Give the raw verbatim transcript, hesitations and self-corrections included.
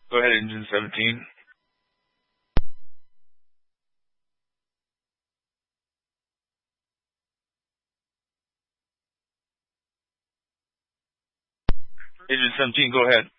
Go ahead, engine seventeen. Engine seventeen, go ahead.